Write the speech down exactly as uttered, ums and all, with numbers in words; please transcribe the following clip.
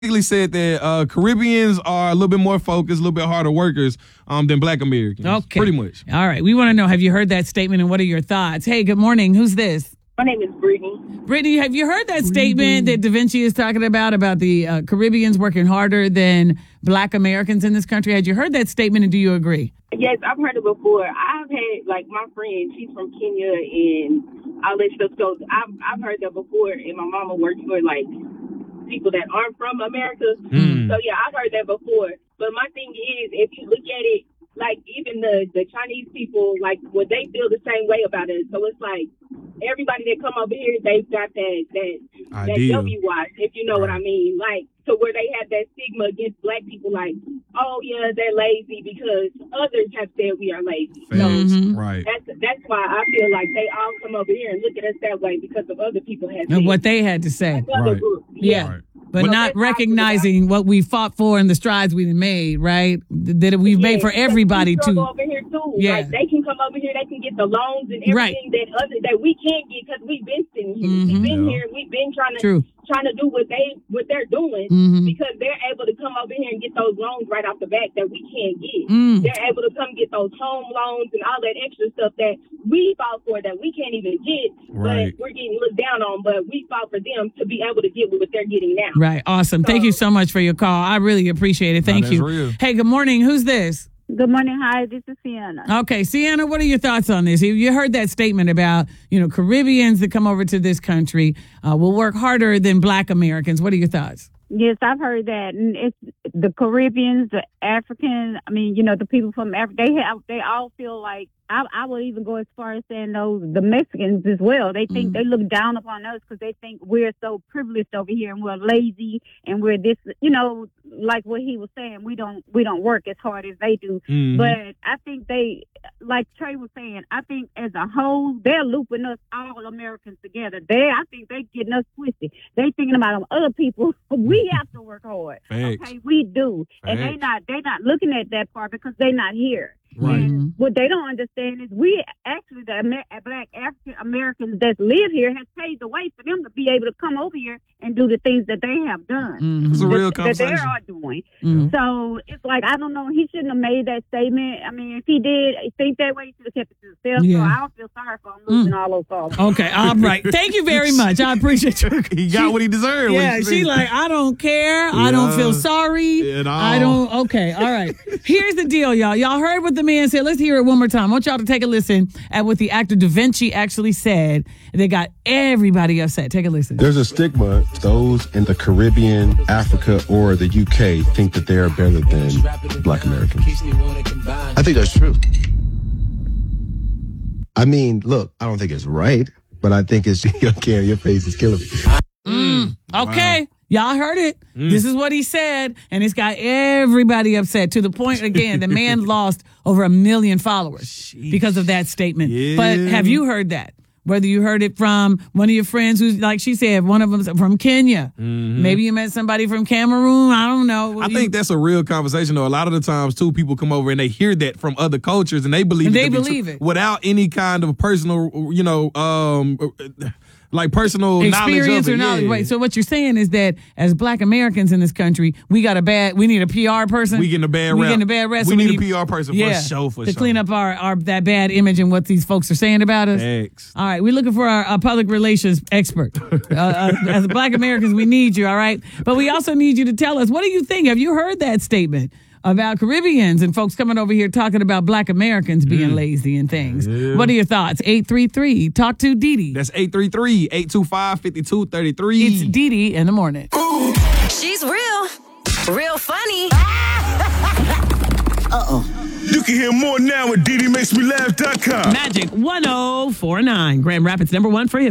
basically said that uh, Caribbeans are a little bit more focused, a little bit harder workers um, than Black Americans. Okay. Pretty much. All right. We want to know, have you heard that statement and what are your thoughts? Hey, good morning. Who's this? My name is Brittany. Brittany, have you heard that statement that Da Vinci is talking about, about the uh, Caribbeans working harder than Black Americans in this country? Had you heard that statement and do you agree? Yes, I've heard it before. I've had, like, my friend, she's from Kenya, and all that stuff. So I've, I've heard that before, and my mama works for, like, people that aren't from America. Mm. So, yeah, I've heard that before. But my thing is, if you look at it, like, even the, the Chinese people, like, well, they feel the same way about it. So it's like, everybody that come over here, they've got that that, that W watch, if you know right. what I mean. Like, to where they have that stigma against Black people, like, oh, yeah, they're lazy because others have said we are lazy. So mm-hmm. right. that's, that's why I feel like they all come over here and look at us that way because of other people have said. And what they had to say. Right. Yeah. Right. But so not recognizing what we fought for and the strides we've made, right? That we've yeah, made for everybody to. to. Over here too. Yeah. Like, they can come over here, they can get the loans and everything right. that other that we can't get because we've been sitting here. Mm-hmm. We've been yeah. here. We've been trying to True. trying to do what they what they're doing mm-hmm. because they're able to come over here and get those loans right off the bat that we can't get. Mm. They're able to come get those home loans and all that extra stuff that we fought for that we can't even get, right. but we're getting looked down on. But we fought for them to be able to get what they're getting now. Right. Awesome. So, Thank you so much for your call. I really appreciate it. Thank no, you. Real. Hey, good morning. Who's this? Good morning. Hi, this is Sienna. Okay, Sienna, what are your thoughts on this? You heard that statement about, you know, Caribbeans that come over to this country uh, will work harder than Black Americans. What are your thoughts? Yes, I've heard that. And it's the Caribbeans, the African, I mean, you know, the people from Africa, they have, they all feel like, I, I would even go as far as saying those, the Mexicans as well. They think, mm-hmm. they look down upon us because they think we're so privileged over here and we're lazy and we're this, you know, like what he was saying, we don't, we don't work as hard as they do. Mm-hmm. But I think they, like Trey was saying, I think as a whole, they're looping us all Americans together. They, I think they getting us twisted. They thinking about other people. We have to work hard. Facts. Okay, we do. Facts. And they not, they not looking at that part because they not here. Right. And what they don't understand is we actually, the Amer- Black African Americans that live here, has paved the way for them to be able to come over here and do the things that they have done. Mm-hmm. It's a real that, conversation. that they are doing. Mm-hmm. So it's like, I don't know, he shouldn't have made that statement. I mean, if he did think that way, he should have kept it to himself. Yeah. So I don't feel sorry for him losing Mm. all those calls. Okay, all right. Thank you very much. I appreciate you. He got She- what he deserved. Yeah, what she like, I don't care. I don't feel sorry. At all. I don't. Okay, all right. Here's the deal, y'all. Y'all heard what the man said. Let's hear it one more time. I want y'all to take a listen at what the actor Da Vinci actually said. They got everybody upset. Take a listen. There's a stigma. Those in the Caribbean, Africa, or the U K think that they are better than Black Americans. I think that's true. I mean, look, I don't think it's right, but I think it's, okay, your face is killing me. Mm, okay. Wow. Y'all heard it. Mm. This is what he said, and it's got everybody upset to the point, again, the man lost over a million followers Jeez. because of that statement. Yeah. But have you heard that? Whether you heard it from one of your friends who's, like she said, one of them from Kenya. Mm-hmm. Maybe you met somebody from Cameroon. I don't know. I you, think that's a real conversation, though. A lot of the times, too, people come over and they hear that from other cultures and they believe and it. They to be believe true, it. without any kind of personal, you know, um... like personal experience knowledge of or it. knowledge. Yeah. Right. So what you're saying is that as Black Americans in this country, we got a bad. We need a P R person. We getting a bad rep. We getting a bad rep. We so need, we need a P R person yeah, for sure. For to sure. clean up our, our that bad image and what these folks are saying about us. Thanks. All right, we're looking for our, our public relations expert. uh, uh, as Black Americans, we need you. All right, but we also need you to tell us, what do you think? Have you heard that statement about Caribbeans and folks coming over here talking about Black Americans being mm. lazy and things? Yeah. What are your thoughts? eight three three Talk to Dee Dee. That's eight three three, eight two five, five two three three. It's Dee Dee in the morning. Ooh. She's real, real funny. Uh-oh. You can hear more now at D D makes me laugh dot com. Magic one oh four nine, Grand Rapids number one for hip.